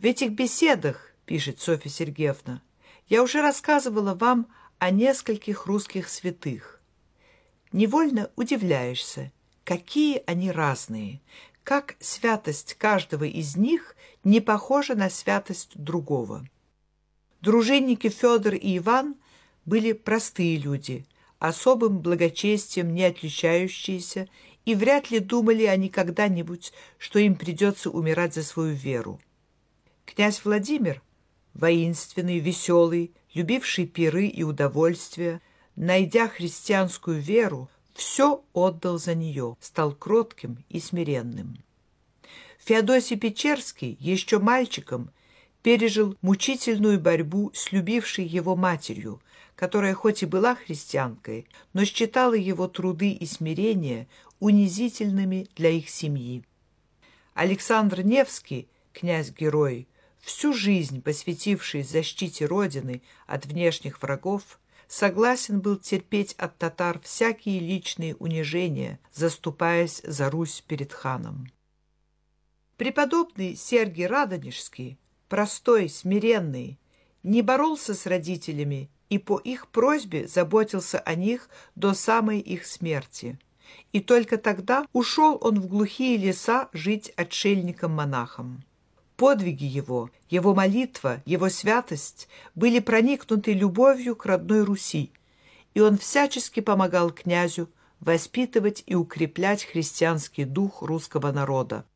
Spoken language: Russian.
В этих беседах, пишет Софья Сергеевна, я уже рассказывала вам о нескольких русских святых. Невольно удивляешься, какие они разные, как святость каждого из них не похожа на святость другого. Дружинники Федор и Иван были простые люди, особым благочестием не отличающиеся, и вряд ли думали они когда-нибудь, что им придется умирать за свою веру. Князь Владимир, воинственный, веселый, любивший пиры и удовольствия, найдя христианскую веру, все отдал за нее, стал кротким и смиренным. Феодосий Печерский, еще мальчиком, пережил мучительную борьбу с любившей его матерью, которая хоть и была христианкой, но считала его труды и смирения унизительными для их семьи. Александр Невский, князь-герой, всю жизнь посвятивший защите Родины от внешних врагов, согласен был терпеть от татар всякие личные унижения, заступаясь за Русь перед ханом. Преподобный Сергий Радонежский, простой, смиренный, не боролся с родителями и по их просьбе заботился о них до самой их смерти. И только тогда ушел он в глухие леса жить отшельником-монахом. Подвиги его молитва, его святость были проникнуты любовью к родной Руси, и он всячески помогал князю воспитывать и укреплять христианский дух русского народа.